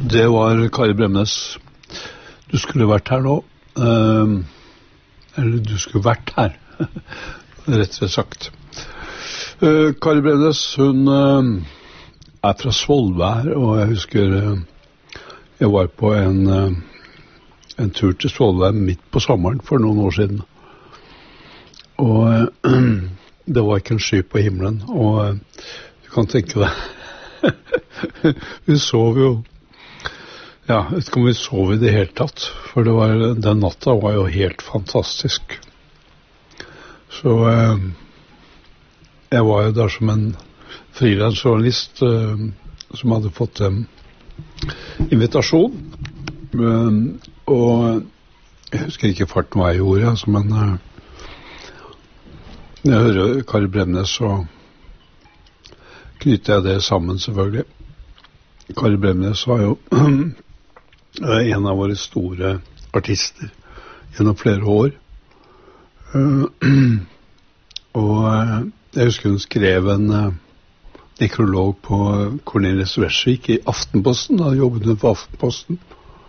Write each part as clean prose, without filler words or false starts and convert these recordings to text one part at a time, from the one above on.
Det var Kari Bremnes. Du skulle vært her nå. Eller du skulle vært her, rettere sagt. Kari Bremnes, hun er fra Svolvær, og jeg husker jeg var på en tur til Svolvær midt på sommeren for noen år siden. Og det var ikke en sky på himmelen, og du kan tenke deg, vi sov jo. Ja, jeg vet ikke om vi sov i det hele tatt, for den natta var jo helt fantastisk. Så jeg var jo der som en frilansjournalist som hadde fått en invitasjon. Og jeg husker ikke farten hva jeg gjorde, altså, men når jeg hører Kari Bremnes, så knytter jeg det sammen selvfølgelig. Kari Bremnes var jo en av våre store artister gjennom flere år. Og jeg husker hun skrev en nekrolog på Cornelis Vreeswijk i Aftenposten, da jobbet hun på Aftenposten.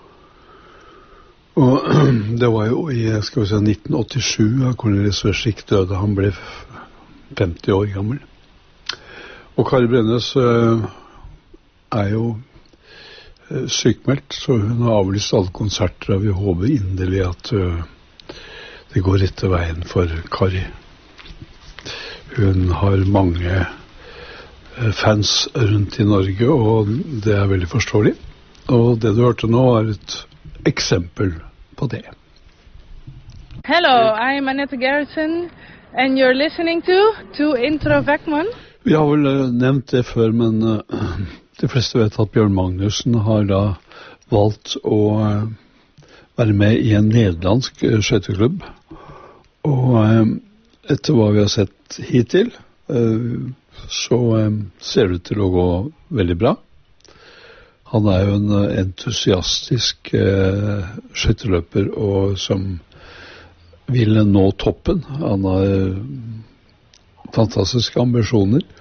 Og det var jo i 1987 da Cornelis Vreeswijk døde. Han ble 50 år gammel. Og Kari Bremnes er jo sykmeldt, så hun har avlyst alle konserter, og vi håper inderlig at det går rette veien for Kari. Hun har mange fans rundt i Norge, og det er veldig forståelig. Og det du hørte nå er et eksempel på det. Hello, I'm Annette Gerritsen, and you're listening to Intro Beckman. Vi har vel nevnt det før, men de fleste vet at Bjørn Magnussen har da valgt å være med i en nederlandsk skøyteklubb. Og etter hva vi har sett hittil, så ser det ut til å gå veldig bra. Han er jo en entusiastisk skøyteløper og som vil nå toppen. Han har fantastiske ambisjoner.